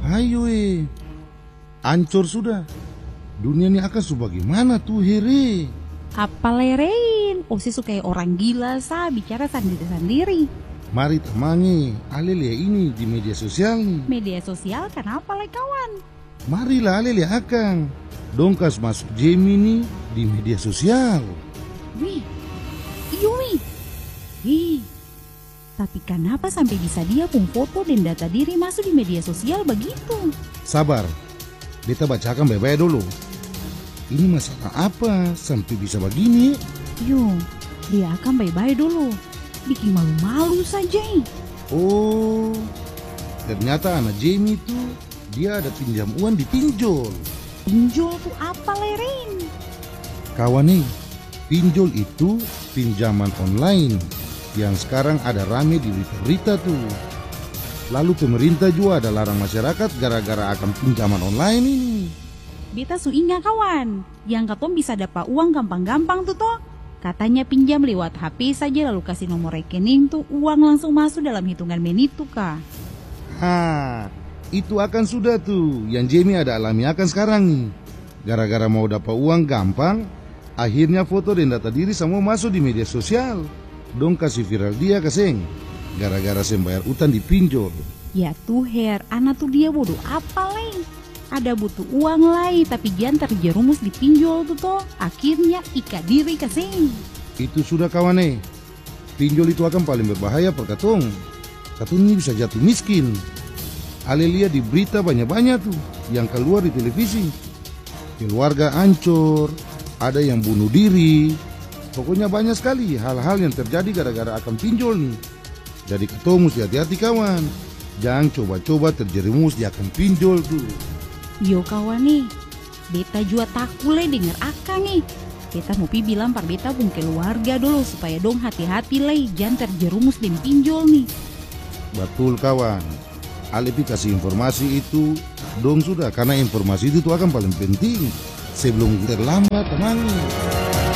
Ayo ancur sudah. Dunia ini akan sebagaimana tuh here. Apa lerein? Osi suka kayak orang gila bicara sendiri-sendiri. Mari temangi, ale lihat ini di media sosial nih. Media sosial kenapa le kawan? Marilah ale lihat akang. Dongkas masuk Gemini di media sosial. Wih, iyo wih. Ih, tapi kenapa sampai bisa dia pun foto dan data diri masuk di media sosial begitu? Sabar, beta bacakan baik-baik dulu. Ini masalah apa sampai bisa begini? Yo, dia akan baik-baik dulu. Bikin malu-malu saja. Oh, ternyata anak Jamie itu dia ada pinjam uang di pinjol. Pinjol tuh apa lerin? Kawan nih, pinjol itu pinjaman online yang sekarang ada rame di berita tuh. Lalu pemerintah juga ada larang masyarakat gara-gara akan pinjaman online ini. Beta su ingat kawan, yang katong bisa dapat uang gampang-gampang tuh toh. Katanya pinjam lewat HP saja lalu kasih nomor rekening tuh uang langsung masuk dalam hitungan menit tuh kak. Itu akan sudah tuh yang Jamie ada alami akan sekarang nih. Gara-gara mau dapat uang gampang, akhirnya foto dan data diri semua masuk di media sosial. Dong kasih viral dia keseng, gara-gara sembayar utang di pinjol. Ya tuh anak tuh dia bodoh apa leng? Ada butuh uang lain tapi jangan terjerumus di pinjol tuh toh. Akhirnya ikat diri keseng. Itu sudah kawan pinjol itu akan paling berbahaya per katong. Katong ini bisa jatuh miskin. Ale lihat di berita banyak-banyak tuh yang keluar di televisi. Keluarga hancur, ada yang bunuh diri. Pokoknya banyak sekali hal-hal yang terjadi gara-gara akan pinjol nih. Jadi katong mesti hati-hati kawan. Jangan coba-coba terjerumus di akan pinjol tuh. Yo kawan nih, beta juga takut denger akang nih. Beta mau bilang par beta pun keluarga dulu supaya dong hati-hati jangan terjerumus di pinjol nih. Betul kawan. Alepi kasih informasi itu dong sudah, karena informasi itu akan paling penting sebelum terlambat teman.